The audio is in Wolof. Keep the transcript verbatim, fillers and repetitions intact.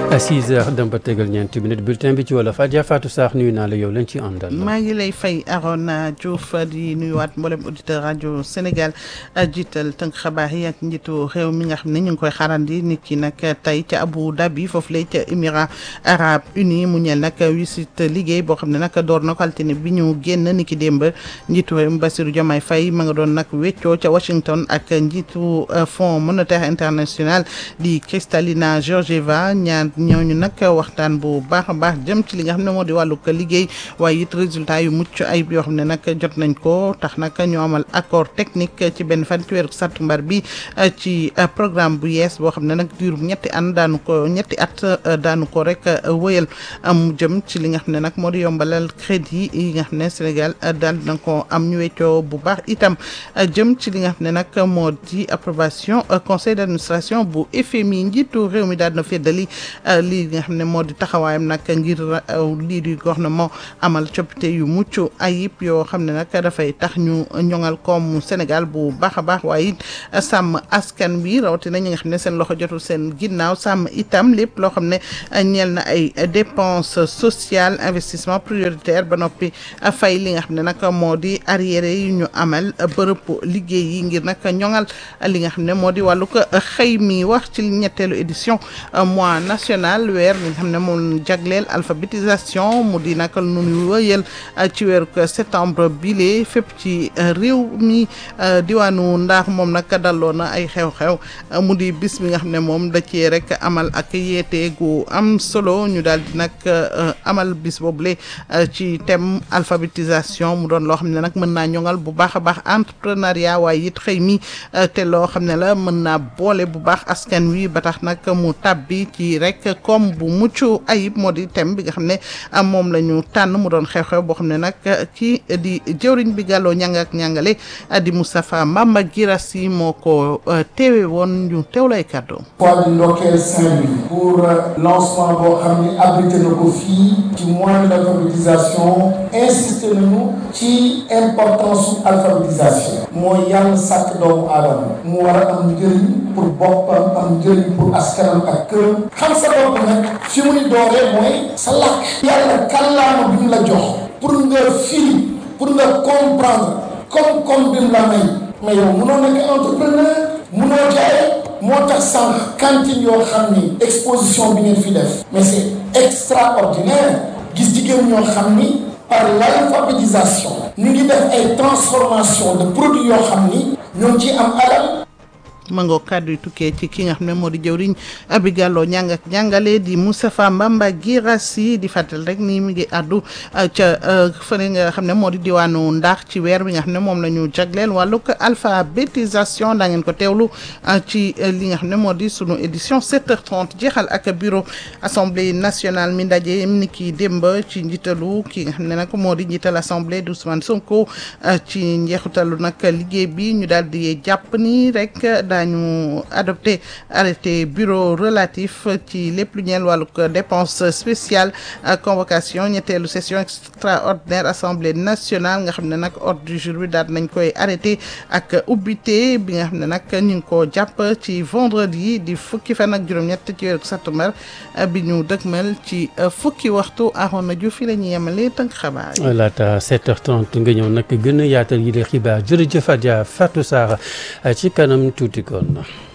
six heures dem ba tegal ñeenti minutes bulletin bi ci wala Fadia Fatou Sarr nuyu naa la yow lañ ci àndal. maa ngi lay fay Arona Diouf di nuyuwaat mboolem auditeur rajo Sénégal jiital tënk xabaar yi ak njiitu réew mi nga xam ne ñu ngi koy xaarandi nit ki nag tey ca Abu Dhabi foofu lay ca Émirats Arabes Unis mu ñeel nag wisit liggéey boo xam ne nag door na ko altine bi ñu génn ni ki démb njiitu réew mi Bassirou Diomaye Faye ma nga doon nag weccoo ca Washington ak njiitu Fonds monétaire international di Kristalina Georgieva ñaar ñooñu nag waxtaan bu baax a baax jëm ci li nga xam ne moo di wàllu liggéey waaye it résultat yu mucc ayib yoo xam ne nag jot nañ ko tax nag ñu amal accord technique ci benn fan ci weeru sàttumbar bi ci programme bu yees boo xam ne nag diirum ñetti an daanu ko ñetti at daanu ko rek wëyal mu jëm ci li nga xam ne nag moo di yombalal crédit yi nga xam ne Sénégal daal na ko am ñu weccoo bu baax itam jëm ci li nga xam ne nag moo di approbation conseil d'administration bu F M I njiitu réew mi daal na feddali lii nga xam ne moo di taxawaayam nag ngir lii di gouvernement amal coppite yu mucc ayib yoo xam ne nag dafay tax ñu ñoŋal koomu Sénégal bu baax a baax waaye it sàmm askan bi rawatina ñi nga xam ne seen loxo jotul seen ginnaaw sàmm itam lépp loo xam ne ñeel na ay dépenses sociales investissement prioritaire ba noppi fay li nga xam ne nag moo di arriéré yi ñu amal bërëb liggéey yi ngir nag ñoŋal li nga xam ne moo di wàllu ko xëy mi wax ci ñetteelu édition mois national weer li nga xam ne moom jagleel alphabétisation mu di nag nu ñu wëyal ci weeru septembre bile fépp ci réew mi diwaanu Ndar moom nag dalloo na ay xew-xew mu di bis bi nga xam ne moom da cee rek amal ak yeete gu am solo ñu daal di nag amal bis boobule ci thème alphabétisation mu doon loo xam ne nag mën naa ñoŋal bu baax a baax entrepreneuriat waaye it xëy mi te loo xam ne la mën naa boole bu baax askan wi ba tax nag mu tàbbi ci rek comme bu mucc ayib moo di thème bi nga xam ne moom la ñu tànn mu doon xew-xew boo xam ne nag kii di jëwriñ bi gàlloo ñàng ak ñàngale di Moustapha Mbamba Guirassi moo ko teewe woon ñu teewlay kàddu. fois di ndokkeel Saint-Louis pour lancement boo xam ne abrité na ko fii ci moyen d'alphabétisation insisté nañu ci importance su alphabétisation mooy yàlla sàkk doomu aadama mu war a am njëriñ pour boppam am njëriñ pour askanam ak këram xam sa bopp nag fi muy dooree mooy sa làkk yàlla kàllaama bi mu la jox pour nga firi pour nga comprendre comme comme bi mu la may mais yow munoo nekk entrepreneur munoo jaay moo tax sànq cantine yoo xam ni exposition bi ngeen fi def mais c'est extraordinaire gis jigéen ñoo xam ni par l'alphabétisation ñu ngi def ay transformation de produits yoo xam ni ñoo ngi ciy am alal. mangoo kàddu yu tukkee ci ki nga xam ne moo di jëwriñ abi gàlloo ñàng ak ñàngale di Moustapha Mbamba Guirassi di fàttal rek ni mi ngi addu ca fële nga xam ne moo di diwaanu Ndar ci weer bi nga xam ne moom la ñu jagleel wàllug alphabétisation daa ngeen ko teewlu ci li nga xam ne moo di sunu édition sept heures trente jeexal ak bureau assemblée nationale mi ndaje ni ki démb ci njiitalu ki nga xam ne nag moo di njiital assemblée di Ousmane Sonko ci njeexitalu nag liggéey bi ñu daal di jàpp ni rek ñu adopté arrêté bureau relatif ci lépp lu ñeel wàllug dépense spéciale convocation ñetteelu session extraordinaire assemblée nationale nga xam ne nag ordre du jour bi daal nañ koy arrêté ak ubbite bi nga xam ne nag ñu ngi ko jàpp ci vendredi di fukki fan ak juróom-ñett ci weeru sattumbar bi ñu dëgmal ci fukki waxtu Arona Diouf fi la ñuy yemale tënk xabaar yi. laata sept heures trente nga ñëw nag gën a yaatal yi de xibaar jërëjëf Adja Fatou Sarr ci kanam tuuti kon.